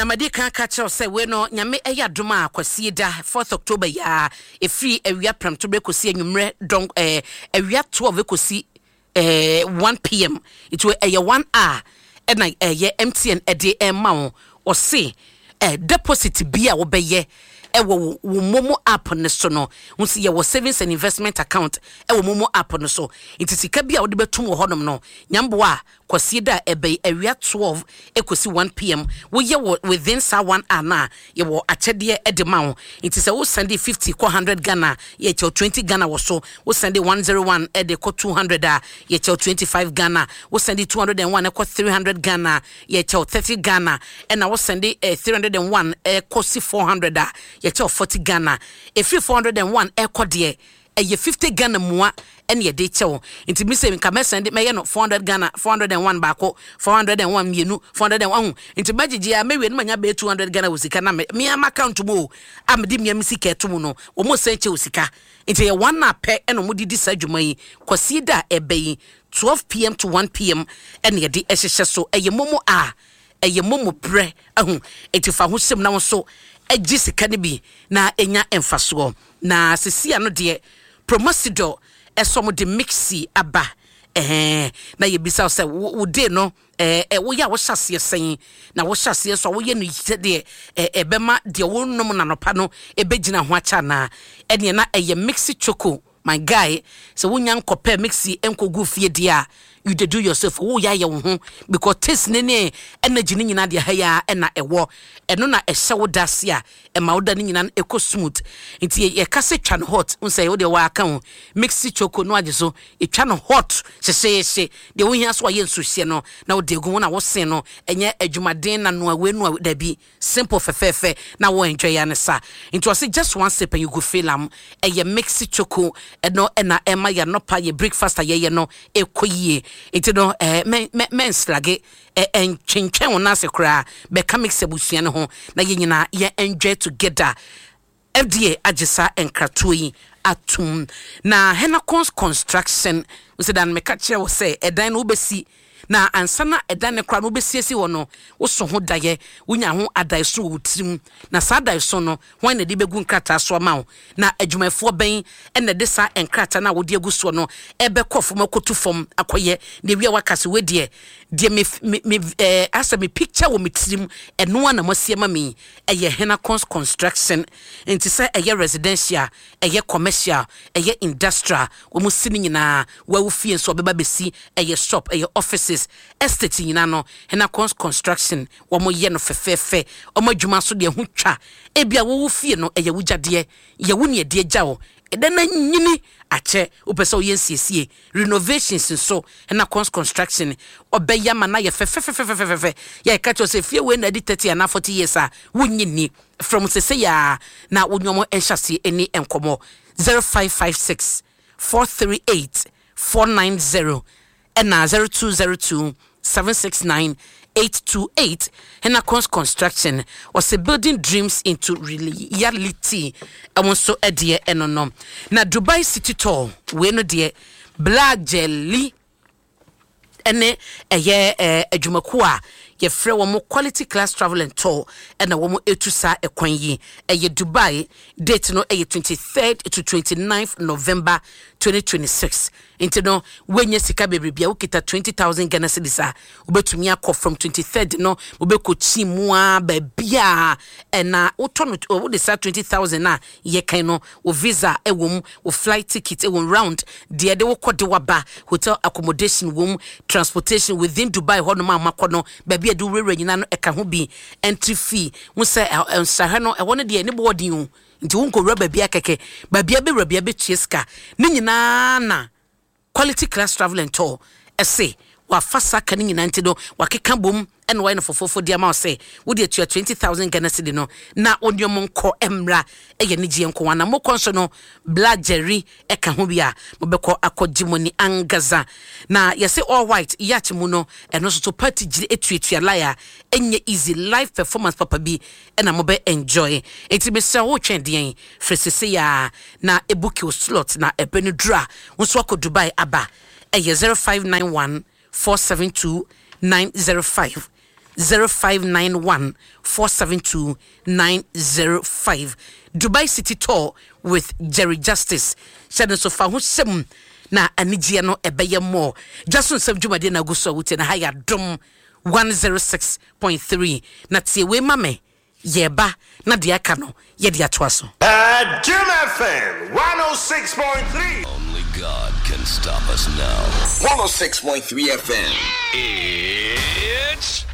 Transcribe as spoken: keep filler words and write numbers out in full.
na madika ka kyerɛ sɛ we no nyame ɛyɛ adoma akwasi da fourth October ya efiri awia pram to brekosi anwumre don eh awia twelve ekosi eh one p m it will ɛyɛ one hour ɛna ɛyɛ M T N ɛde ɛma wo ɔse eh deposit bi a wo bɛyɛ ewo Momo app ne so no unsi ye wo savings and investment account ewo Momo app no so inti sika bia wo de betum wo honom no nyambo a kwasi da ebe awia twelve ekosi one p m wo ye within sa one hour na ye wo akyede e de ma wo inti se wo send fifty ko one hundred Ghana ye che twenty Ghana wo so wo send one oh one e de ko two hundred a ye che twenty-five Ghana wo send two hundred one e ko three hundred Ghana ye che thirty Ghana e na wo send three hundred one e ko four hundred a ye che forty Ghana if you four hundred one e ko de e ye fifty Ghana mua ene ye de chewo nti mi se nka me send me ye no four hundred Ghana four hundred one baako four hundred one mienu four hundred one nti magigi a me we no manya be two hundred Ghana wosika na me me am account mo am de me sika eto mu no o mo san che wosika nti ye one na pe ene mo didi sa dwuma yi kwasi da ebe yi twelve p m to one p m ene ye de ehhehye so eye momo a eye momo bre ahu enti fa ho sem na wo so agi sika ne bi na enya emfaso na sesi ano de promosido esom de mixi aba eh na ye bisa say wo de no eh wo ya wo hyase sen na wo hyase so wo ye no de eh bema de wo nom na nopa no ebegina ho acha na ene na eye mixi choco my guy so wo nya nkope mixi enkogu fie dia you dey do yourself wo ya ye wo ho because taste ne ne energy ne nyina de ha ya e na ewo eno na ehye wo dase a e ma wo da ne nyina eko smooth nti ye kase twa no hot unse wo de wa aka ho mixi choco no age so e twa no hot hyehyehye de wo hia so ye nsuhye no na wo de gu na wo sen no enye adwumaden na no awe no da bi simple fefefe na wo enjoy ya ne sa nti o say just one sip and you go feel am e ye mixi choco eno e na e ma ya no pa ye breakfast ye ye no ekoyie iti no eh men men slage eh en chinchen wona se kra be ka mix ebusua ne ho na ye nyina ye enjoy together F D A agisa enkrato yi atum na Henacons Construction we say dan me ka kire wo say edan no besi na ansana edan ne kra no besiesi wo no wo so ho daye wonya ho adai so wutrim na sa adai so no wan na de begu nkrata so ma wo na adwumafo ben ene de sa enkrata na wo de egu so no ebe kofo makotu fom akoye de wi wakase we de de me me eh asa me picture wo metrim eno na mosiema me eye Henacons Construction enti say eye residential eye commercial eye industrial wo musini nyina wa wo fie so beba besi eye shop eye offices estate nyina no Henacons Construction wo mo ye no fefefe o ma dwuma so de hu twa e bia wo wo fie no eye wujade ye wo ne de gya wo ede na nyini ache opese o yensiesie renovations so Henacons Construction obeya ma na ye fefefefefefe ye ka cho se fie we na di thirty and forty years a wunyini from sese ya na wonyomo enhyase eni enkomo zero five five six four three eight four nine zero and na zero two zero two seven six nine eight two eight. Henacons Construction was a building dreams into reality. I want so a dear enonom. Na Dubai City Tour, we no dear Black Jelly ene eye eh adwumakua ye frɛ wo mo quality class travel and tour ena wo mo etusa ekwan yi eye Dubai date no eye twenty-third to twenty-ninth November twenty twenty-six into no wenye sika bebrebia wo kita twenty thousand Ghana cedis a obetumi akɔ from twenty-third no obekɔ chimua babia ena wo to no wo de sa twenty thousand na ye kan no wo visa ewom wo flight ticket ewom round de de wo kɔ de waba hotel accommodation wom transportation within Dubai hono ma makɔ no babia do rere nyina no eka ho bi entry fee wo say ensahe no e won de ne boarding o nti wo nkɔ rubber bia keke babia be rubber be tieska ne nyina na quality class travel and tour ese wa fasa kan nyina nti do wa keka bom ene wa ne fofofo dia ma say wo de atua twenty thousand Ghana cedi no na oniom nkɔ emra eye ne gie nkɔ wana mo konso no Black Jerry eka ho bia mo bekɔ akɔgimoni angaza na yese all white yachi mu no eno so to party gire etuetua laya enye easy live performance papa bi ena mo be enjoy enti me se wo twɛn fresese ya na ebuki slot na ebenu dra wo so akɔ Dubai aba eye zero five nine one four seven two nine zero five zero five nine one four seven two nine zero five. Dubai City Tour with Jerry Justice. Shana so fa ho sem na anigye no ebeye more. Just on some jumade na go so wuti na ha ya dom one oh six point three. Na tie we mame yeba na de aka no ye de atoa so. At Jim F M one oh six point three. Only God can stop us now. one oh six point three F M. It's